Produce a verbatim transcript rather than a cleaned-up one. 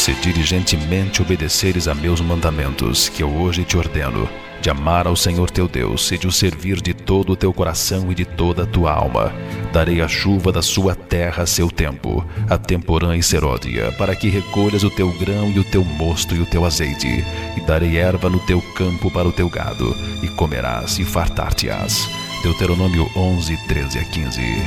se diligentemente obedeceres a meus mandamentos, que eu hoje te ordeno, de amar ao Senhor teu Deus e de o servir de todo o teu coração e de toda a tua alma, darei a chuva da sua terra a seu tempo, a temporã e serôdia, para que recolhas o teu grão e o teu mosto e o teu azeite, e darei erva no teu campo para o teu gado, e comerás e fartar-te-ás. Deuteronômio onze, treze a quinze.